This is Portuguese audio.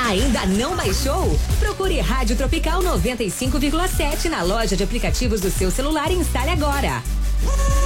Ainda não baixou? Procure Rádio Tropical 95,7 na loja de aplicativos do seu celular e instale agora.